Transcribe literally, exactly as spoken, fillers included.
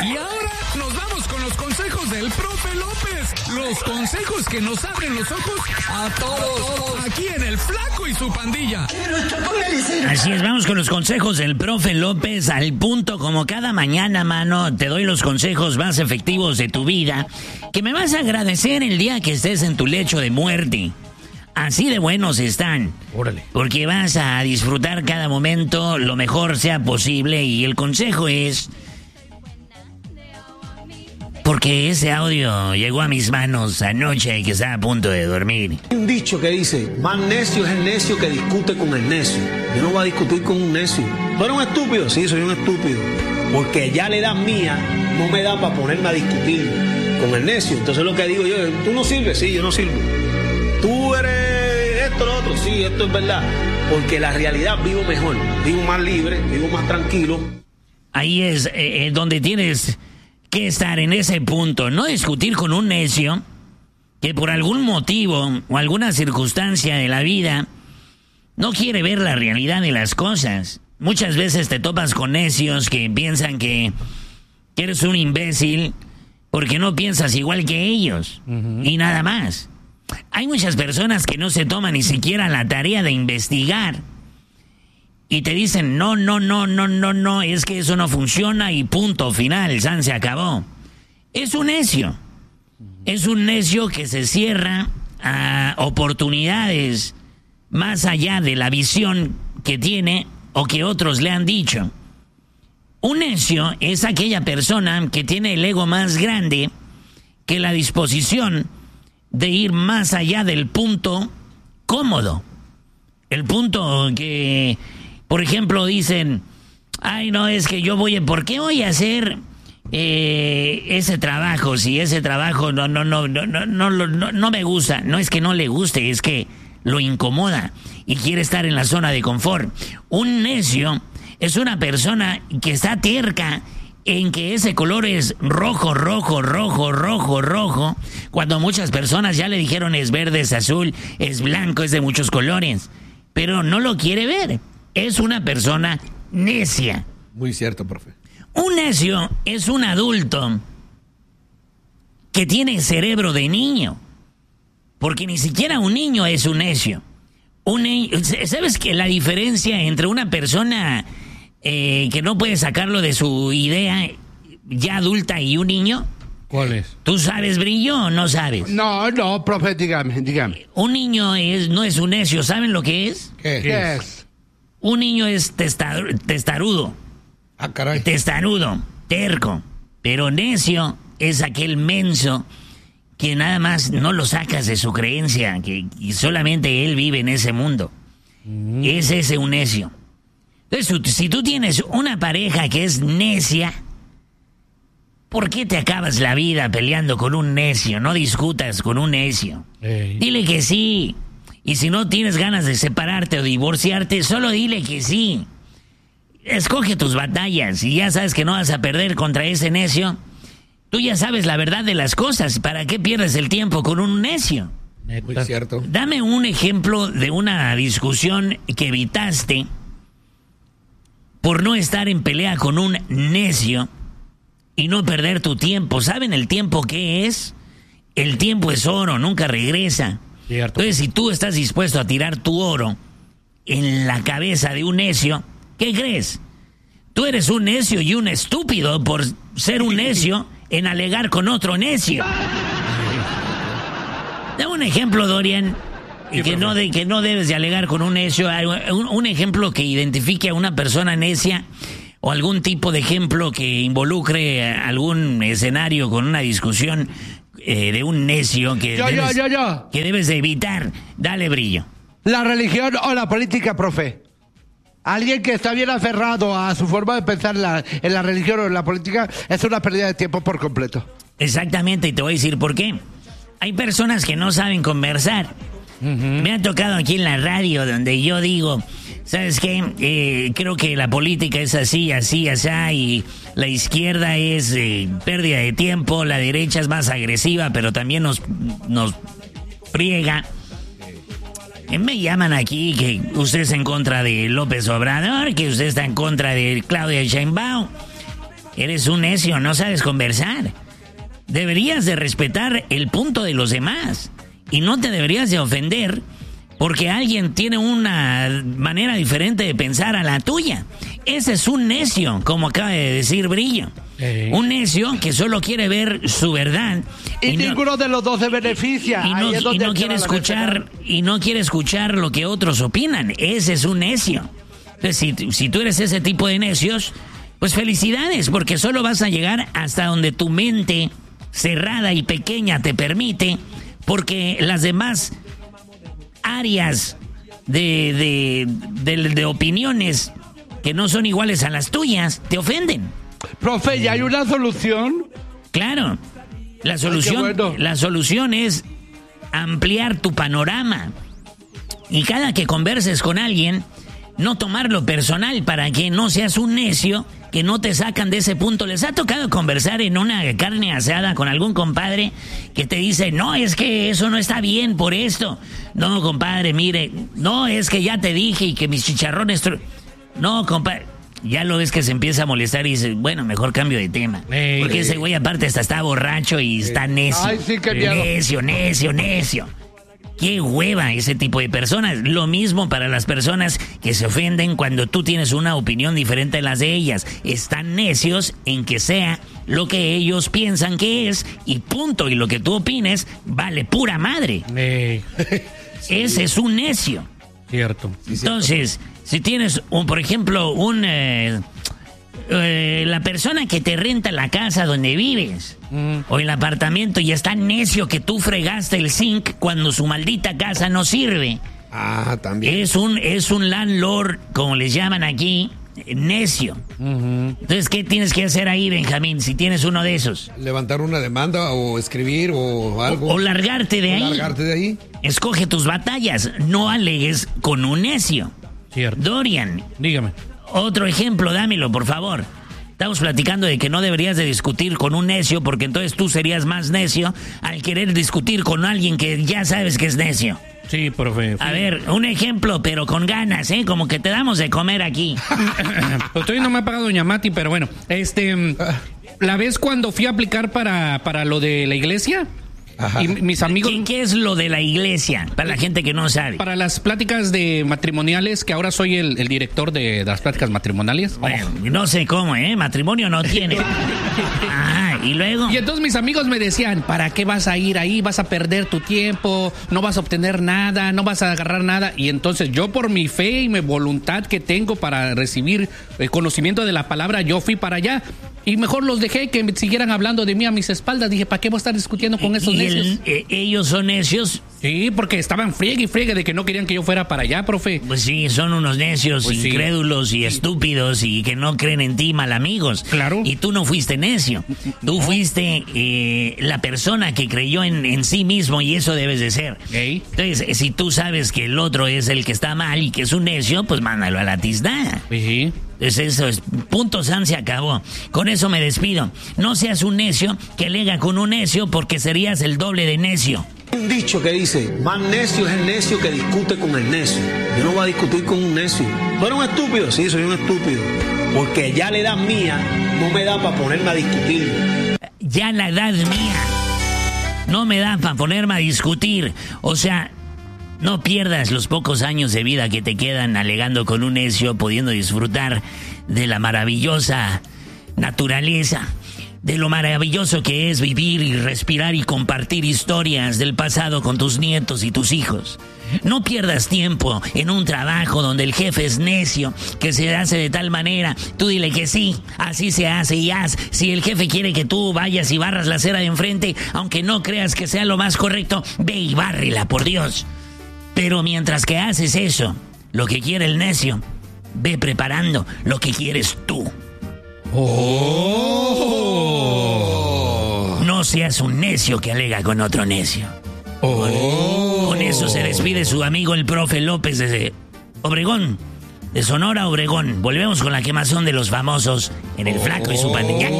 Y ahora nos vamos con los consejos del profe López. Los consejos que nos abren los ojos a todos. Aquí en El Flaco y su pandilla. Así es, vamos con los consejos del profe López al punto. Como cada mañana, mano, te doy los consejos más efectivos de tu vida que me vas a agradecer el día que estés en tu lecho de muerte. Así de buenos están. Órale. Porque vas a disfrutar cada momento lo mejor sea posible. Y el consejo es... porque ese audio llegó a mis manos anoche que estaba a punto de dormir. Hay un dicho que dice, más necio es el necio que discute con el necio. Yo no voy a discutir con un necio. ¿Tú eres un estúpido? Sí, soy un estúpido. Porque ya la edad mía no me da para ponerme a discutir con el necio. Entonces lo que digo yo, ¿tú no sirves? Sí, yo no sirvo. ¿Tú eres esto, lo otro? Sí, esto es verdad. Porque la realidad vivo mejor, vivo más libre, vivo más tranquilo. Ahí es eh, donde tienes que estar en ese punto, no discutir con un necio que por algún motivo o alguna circunstancia de la vida no quiere ver la realidad de las cosas. Muchas veces te topas con necios que piensan que eres un imbécil porque no piensas igual que ellos. Uh-huh. Y nada más. Hay muchas personas que no se toman ni siquiera la tarea de investigar y te dicen, no, no, no, no, no, no, es que eso no funciona y punto, final, san, se acabó. Es un necio. Es un necio que se cierra a oportunidades más allá de la visión que tiene o que otros le han dicho. Un necio es aquella persona que tiene el ego más grande que la disposición de ir más allá del punto cómodo. El punto que, por ejemplo, dicen, ay, no, es que yo voy, ¿por qué voy a hacer eh, ese trabajo? Si ese trabajo no, no, no, no, no, no, no, no me gusta. No es que no le guste, es que lo incomoda y quiere estar en la zona de confort. Un necio es una persona que está terca en que ese color es rojo, rojo, rojo, rojo, rojo, cuando muchas personas ya le dijeron es verde, es azul, es blanco, es de muchos colores, pero no lo quiere ver. Es una persona necia. Muy cierto, profe. Un necio es un adulto que tiene cerebro de niño, porque ni siquiera un niño es un necio. Un niño, ¿sabes que la diferencia entre una persona Eh, que no puede sacarlo de su idea ya adulta y un niño? ¿Cuál es? ¿Tú sabes, Brillo, o no sabes? No, no, profe, dígame, dígame. Un niño es, no es un necio, ¿saben lo que es? ¿Qué, ¿Qué es? Un niño es testar, testarudo. Ah, caray. Testarudo, terco. Pero necio es aquel menso que nada más no lo sacas de su creencia, que y solamente él vive en ese mundo. Mm. Es ese un necio. Entonces, si tú tienes una pareja que es necia, ¿por qué te acabas la vida peleando con un necio? No discutas con un necio. Ey. Dile que sí. Y si no tienes ganas de separarte o divorciarte, solo dile que sí. Escoge tus batallas y ya sabes que no vas a perder contra ese necio. Tú ya sabes la verdad de las cosas. ¿Para qué pierdes el tiempo con un necio? Muy cierto. Dame un ejemplo de una discusión que evitaste por no estar en pelea con un necio y no perder tu tiempo. ¿Saben el tiempo qué es? El tiempo es oro, nunca regresa. Cierto. Entonces, si tú estás dispuesto a tirar tu oro en la cabeza de un necio, ¿qué crees? Tú eres un necio y un estúpido por ser un necio en alegar con otro necio. Dame un ejemplo, Dorian. Y que no, de, que no debes de alegar con un necio, un, un ejemplo que identifique a una persona necia o algún tipo de ejemplo que involucre algún escenario con una discusión eh, de un necio que, yo, debes, yo, yo, yo. que debes de evitar. Dale, Brillo. La religión o la política, profe. Alguien que está bien aferrado a su forma de pensar la, en la religión o en la política es una pérdida de tiempo por completo. Exactamente, y te voy a decir por qué. Hay personas que no saben conversar. Uh-huh. Me ha tocado aquí en la radio donde yo digo, ¿sabes qué? Eh, creo que la política es así, así, así, y la izquierda es eh, pérdida de tiempo, la derecha es más agresiva, pero también nos, nos friega. Eh, me llaman aquí que usted está en contra de López Obrador, que usted está en contra de Claudia Sheinbaum. eres un necio, no sabes conversar. Deberías de respetar el punto de los demás y no te deberías de ofender porque alguien tiene una manera diferente de pensar a la tuya. Ese es un necio, como acaba de decir Brillo. Ey. Un necio que solo quiere ver su verdad. Y, y no- ninguno de los dos se beneficia. y no, Ahí es y donde no entra quiere la escuchar necesidad. y no quiere escuchar lo que otros opinan. Ese es un necio. Entonces, si, si tú eres ese tipo de necios, pues felicidades, porque solo vas a llegar hasta donde tu mente cerrada y pequeña te permite, porque las demás áreas de, de, de, de opiniones que no son iguales a las tuyas te ofenden. Profe, ¿ya hay una solución? Claro, la solución, bueno. la solución es ampliar tu panorama. Y cada que converses con alguien, no tomarlo personal para que no seas un necio, que no te sacan de ese punto. ¿Les ha tocado conversar en una carne asada con algún compadre que te dice, no, es que eso no está bien por esto? No, compadre, mire, no, es que ya te dije y que mis chicharrones... tru-". No, compadre, ya lo ves que se empieza a molestar y dice, bueno, mejor cambio de tema. Ey, Porque ey. ese güey aparte hasta está borracho y está necio. Ay, sí, qué miedo. Necio, necio, necio. Qué hueva ese tipo de personas. Lo mismo para las personas que se ofenden cuando tú tienes una opinión diferente a las de ellas. Están necios en que sea lo que ellos piensan que es y punto. Y lo que tú opines vale pura madre. Ey, Ese es un necio. cierto. Entonces, si tienes, un, por ejemplo, un... eh, eh, la persona que te renta la casa donde vives o el apartamento y está necio que tú fregaste el zinc cuando su maldita casa no sirve. Ah, también. Es un, es un landlord, como les llaman aquí, necio. Entonces, ¿qué tienes que hacer ahí, Benjamín, si tienes uno de esos? Levantar una demanda o escribir o algo. O largarte de O ahí. largarte de ahí. Escoge tus batallas, no alegues con un necio. Cierto. Dorian, Dígame. otro ejemplo, dámelo, por favor. Estamos platicando de que no deberías de discutir con un necio porque entonces tú serías más necio al querer discutir con alguien que ya sabes que es necio. Sí, profe. A ver, un ejemplo, pero con ganas, ¿eh? Como que te damos de comer aquí. Pues todavía no me ha pagado doña Mati, pero bueno, este, la vez cuando fui a aplicar para, para lo de la iglesia, Ajá. y mis amigos, ¿Qué, qué es lo de la iglesia? Para la gente que no sabe. para las pláticas de matrimoniales, que ahora soy el, el director de, de las pláticas matrimoniales. Bueno, no sé cómo, ¿eh? Matrimonio no tiene. Ah, y luego... Y entonces mis amigos me decían, ¿para qué vas a ir ahí? Vas a perder tu tiempo, no vas a obtener nada, no vas a agarrar nada. Y entonces yo por mi fe y mi voluntad que tengo para recibir el conocimiento de la palabra, yo fui para allá. Y mejor los dejé que me siguieran hablando de mí a mis espaldas. Dije, ¿para qué voy a estar discutiendo con esos y necios? el- eh, ellos son necios. Sí, porque estaban friegue y friegue de que no querían que yo fuera para allá, profe. Pues sí, son unos necios, Pues sí. incrédulos y estúpidos y que no creen en ti, mal amigos. Claro. Y tú no fuiste necio. Tú fuiste eh, la persona que creyó en, en sí mismo y eso debes de ser. Ey. Entonces, eh, si tú sabes que el otro es el que está mal y que es un necio, pues mándalo a la tiznada. Sí. Entonces eso es, punto san, se acabó. Con eso me despido. No seas un necio que alega con un necio porque serías el doble de necio. Un dicho que dice, más necio es el necio que discute con el necio. Yo no voy a discutir con un necio. ¿Tú eres un estúpido? Sí, soy un estúpido. Porque ya la edad mía no me da para ponerme a discutir. Ya la edad mía no me da para ponerme a discutir. O sea, no pierdas los pocos años de vida que te quedan alegando con un necio, pudiendo disfrutar de la maravillosa naturaleza, de lo maravilloso que es vivir y respirar y compartir historias del pasado con tus nietos y tus hijos. No pierdas tiempo en un trabajo donde el jefe es necio, que se hace de tal manera. Tú dile que sí, así se hace y haz. Si el jefe quiere que tú vayas y barras la acera de enfrente, aunque no creas que sea lo más correcto, ve y bárrela, por Dios. Pero mientras que haces eso, lo que quiere el necio, ve preparando lo que quieres tú. No seas un necio que alega con otro necio. Con eso se despide su amigo el profe López desde Obregón, de Sonora, Obregón. Volvemos con la quemazón de los famosos en El Flaco y su pandilla.